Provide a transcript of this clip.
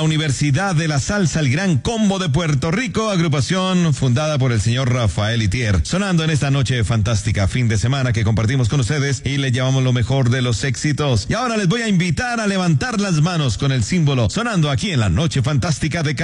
la Universidad de la Salsa, el Gran Combo de Puerto Rico, agrupación fundada por el señor Rafael Itier. Sonando en esta noche fantástica, fin de semana que compartimos con ustedes y les llevamos lo mejor de los éxitos. Y ahora les voy a invitar a levantar las manos con el símbolo, sonando aquí en la noche fantástica de